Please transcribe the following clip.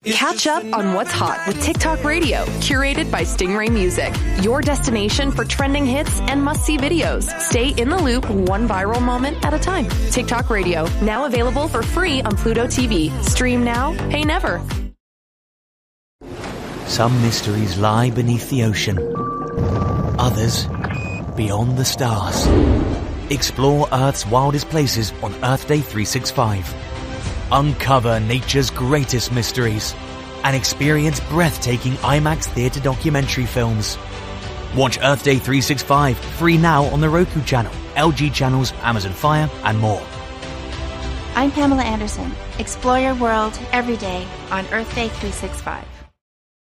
Catch up on what's hot with TikTok Radio, curated by Stingray Music. Your destination for trending hits and must-see videos. Stay in the loop one viral moment at a time. TikTok Radio, now available for free on Pluto TV. Stream now, pay never. Some mysteries lie beneath the ocean. Others, beyond the stars. Explore Earth's wildest places on Earth Day 365. Uncover nature's greatest mysteries and experience breathtaking IMAX theatre documentary films. Watch Earth Day 365 free now on the Roku channel, LG channels, Amazon Fire, and more. I'm Pamela Anderson. Explore your world every day on Earth Day 365.